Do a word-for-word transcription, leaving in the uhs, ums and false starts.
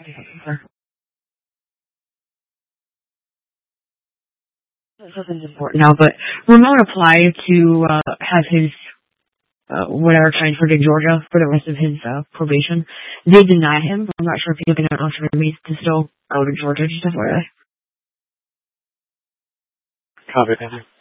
This isn't important now, but Ramon applied to uh, have his uh, whatever transferred to Georgia for the rest of his uh, probation. They denied him. I'm not sure if he's going to offer me to still go to Georgia. Just F Y I. Copy, thank you.